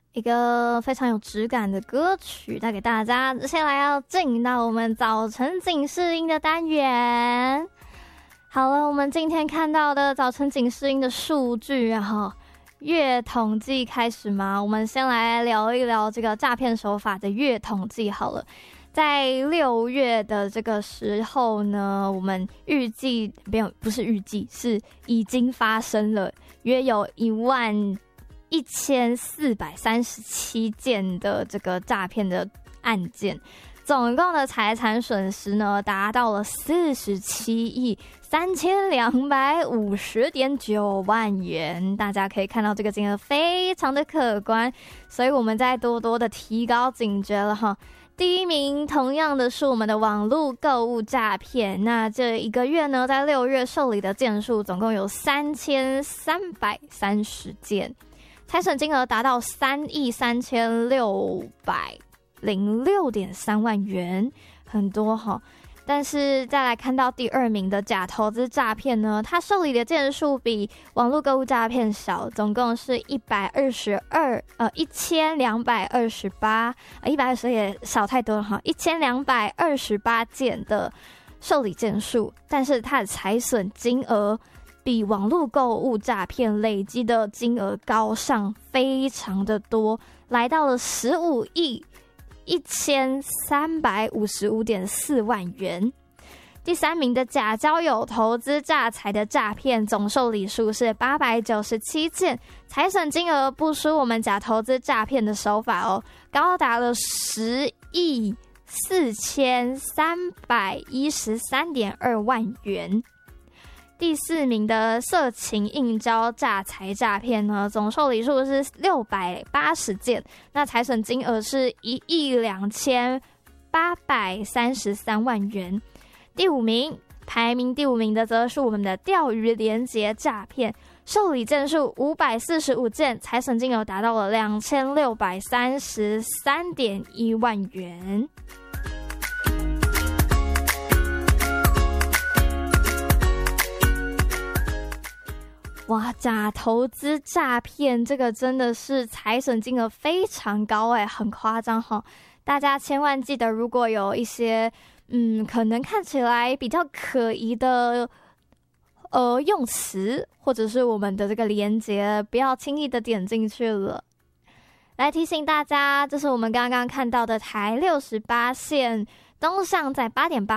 一个非常有质感的歌曲带给大家。接下来要进到我们早晨警示音的单元。好了，我们今天看到的早晨警示音的数据月统计开始吗？我们先来聊一聊这个诈骗手法的月统计好了。在6月的这个时候呢，我们预计不是预计，是已经发生了约有11437件的这个诈骗的案件，总共的财产损失呢达到了47亿3250.9万元。大家可以看到这个金额非常的可观，所以我们再多多的提高警觉了哈。第一名同样的是我们的网络购物诈骗，那这一个月呢，在6月受理的件数总共有3330件，财损金额达到33606.3万元，很多哈。但是再来看到第二名的假投资诈骗呢，它受理的件数比网络购物诈骗少，总共是1228，120也少太多了哈，1228件的受理件数，但是它的财损金额比网络购物诈骗累积的金额高上非常的多，来到了15亿1355.4万元。第三名的假交友投资诈财的诈骗总受理数是897件，财损金额不输我们假投资诈骗的手法哦，高达了10亿4313.2万元。第四名的色情应招诈财诈骗呢，总受理数是680件，那财损金额是12833万元。排名第五名的则是我们的钓鱼连结诈骗，受理件数545件，财损金额达到了2633.1万元。哇，假投资诈骗这个真的是财损金额非常高很夸张哈！大家千万记得，如果有一些可能看起来比较可疑的用词，或者是我们的这个连结，不要轻易的点进去了。来提醒大家，这是我们刚刚看到的台68线东向在8.8